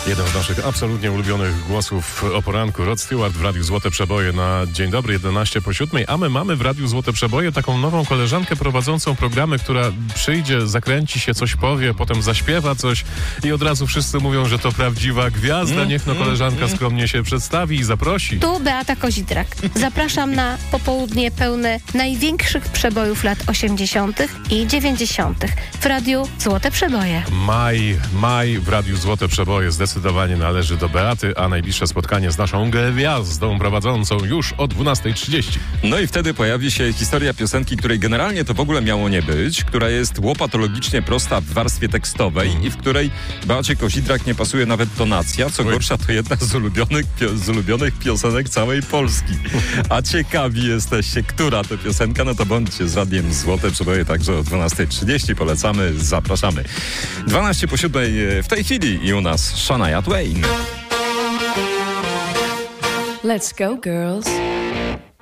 Jeden z naszych absolutnie ulubionych głosów o poranku. Rod Stewart w Radiu Złote Przeboje na Dzień Dobry, 11 po 7. A my mamy w Radiu Złote Przeboje taką nową koleżankę prowadzącą programy, która przyjdzie, zakręci się, coś powie, potem zaśpiewa coś i od razu wszyscy mówią, że to prawdziwa gwiazda. Niech no koleżanka skromnie się przedstawi i zaprosi. Tu Beata Kozidrak. Zapraszam na popołudnie pełne największych przebojów lat 80. i 90. w Radiu Złote Przeboje. Maj w Radiu Złote Przeboje zdecydowanie należy do Beaty, a najbliższe spotkanie z naszą gwiazdą prowadzącą już o 12:30. No i wtedy pojawi się historia piosenki, której generalnie to w ogóle miało nie być, która jest łopatologicznie prosta w warstwie tekstowej i w której Beacie Kozidrak nie pasuje nawet tonacja. Co gorsza, to jedna z ulubionych piosenek całej Polski. A ciekawi jesteście, która to piosenka, no to bądźcie z Radiem Złote Przeboje także o 12:30. Polecamy, zapraszamy. 12 po 7 w tej chwili i u nas Shania Twain. Let's go, girls.